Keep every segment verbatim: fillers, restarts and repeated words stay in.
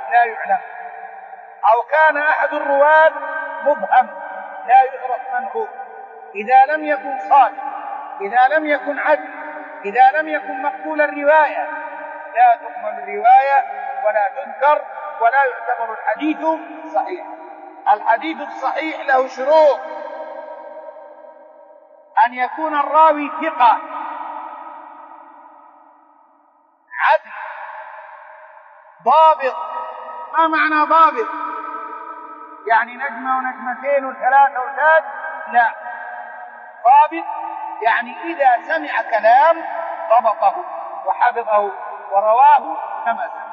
لا يعلم، أو كان أحد الرواة مبهم لا يعرف من هو، إذا لم يكن صادق، إذا لم يكن عدل، إذا لم يكن مقبول الرواية لا تقبل الرواية ولا تذكر ولا يعتبر الحديث صحيح. الحديث الصحيح له شروط: أن يكون الراوي ثقة عدل ضابط. ما معنى ضابط؟ يعني نجمة ونجمتين وثلاثة وثلاث؟ لا، ضابط يعني إذا سمع كلام ضبطه وحفظه ورواه كما سمع.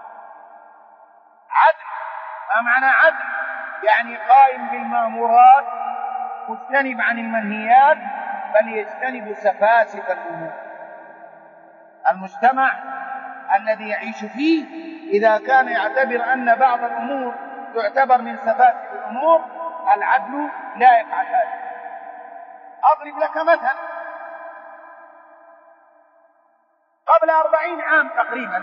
عدل، ما معنى عدل؟ يعني قائم بالمأمورات مجتنب عن المنهيات، بل يجتنب سفاسف الأمور. المجتمع الذي يعيش فيه إذا كان يعتبر أن بعض الأمور تعتبر من سفاسف الأمور، العدل لا يفعل هذا. أضرب لك مثل: قبل أربعين عام تقريبا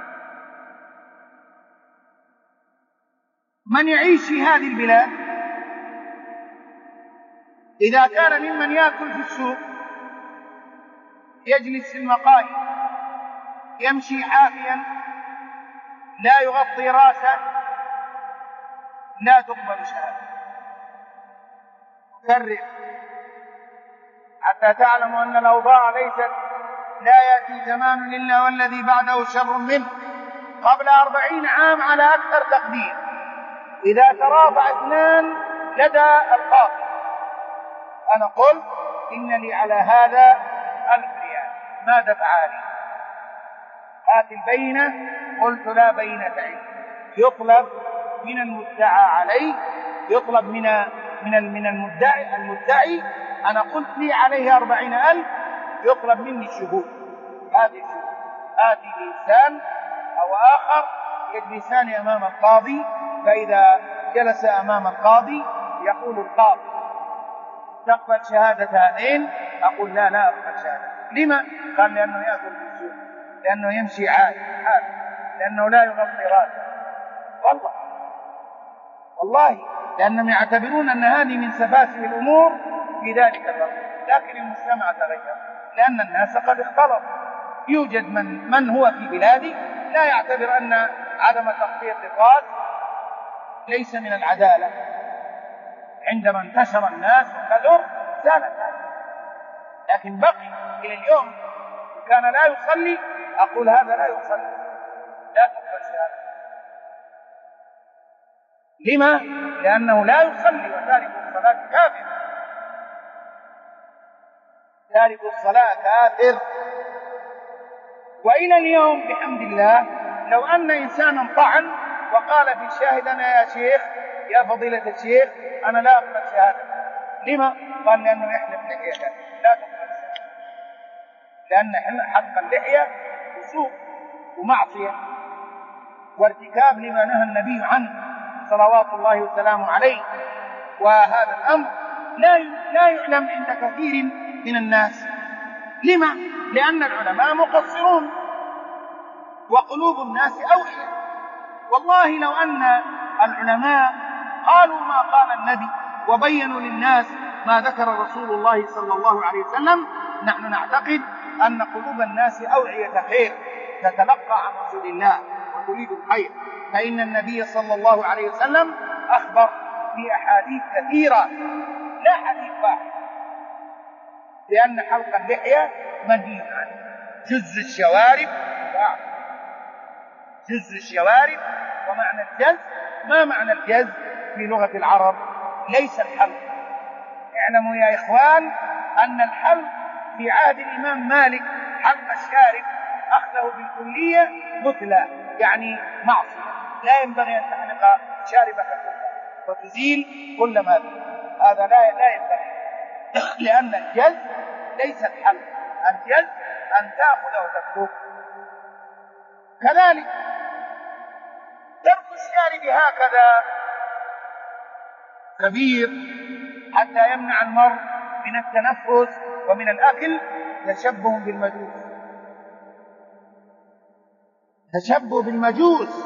من يعيش في هذه البلاد إذا كان ممن يأكل في السوق يجلس في المقاهي يمشي حافيا لا يغطي راسه لا تقبل شهادة. كرر حتى تعلموا أن الأوضاع ليست لا يأتي زمان إلا والذي بعده شر منه. قبل أربعين عام على أكثر تقدير إذا ترافع اثنان لدى القاضي أنا قلت إن لي على هذا ألف ريال، ماذا فعلي؟ هات البينة، قلت لا بينة عندي. يطلب من المدعى عليه، يطلب من من من المدعي المدعي أنا قلت لي عليه أربعين ألف، يطلب مني الشهود. هذه الشهود، هذه إنسان أو آخر يجلسان أمام القاضي، فإذا جلس أمام القاضي يقول القاضي تقبل شهادة هذين؟ أقول لا لا أقبل شهادة. لما؟ قال لأنه يأكل في السوق، لأنه يمشي عادي حالي، لأنه لا يغطي راسه. والله والله لأنهم يعتبرون أن هذه من سفاسف الأمور في ذلك الوقت. لكن المجتمع تغير لأن الناس قد اختلطوا. يوجد من, من هو في بلادي لا يعتبر أن عدم تغطية الرأس ليس من العدالة. عندما انتشر الناس وكثر زالت هذه، لكن بقي إلى اليوم كان لا يصلي أقول هذا لا يصلي، لا تقبل شهادة. لما؟ لأنه لا يصلي، وتارك الصلاة كافر. تارك الصلاة كافر. وإلى اليوم بحمد الله لو أن إنسانا طعن وقال في الشاهد أنا يا شيخ يا فضيلة الشيخ أنا لا أقبل شهادة. لما؟ قال لأنه يحلف لحيته، لا تقبل شهادة، لأن حق اللحية فسوق ومعصية وارتكاب لما نهى النبي عنه صلوات الله وسلامه عليه. وهذا الأمر لا لا يعلم عند كثير من الناس. لما؟ لأن العلماء مقصرون وقلوب الناس أوعية. والله لو أن العلماء قالوا ما قال النبي وبينوا للناس ما ذكر رسول الله صلى الله عليه وسلم، نحن نعتقد أن قلوب الناس أوعية خير تتلقى عن رسول الله وتريد الخير. فإن النبي صلى الله عليه وسلم أخبر في أحاديث كثيرة لا حديث واحد بأن حلق اللحية منهي عنه. جز الشوارب جز الشوارب ومعنى الجز، ما معنى الجز في لغة العرب؟ ليس الحلق. اعلموا يا إخوان أن الحلق في عهد الإمام مالك حلق الشارب أخذه بالكلية مثلى، يعني معصية، لا ينبغي أن تحلق شاربك كلها وتزيل كل ما فيه، هذا لا لا ينبغي. لأن الجز ليس الحلق، الجز أن تأخذ وتترك. كذلك ترك الشارب هكذا كبير حتى يمنع المرء من التنفس ومن الأكل تشبه بالمجوس، تشبه بالمجوس.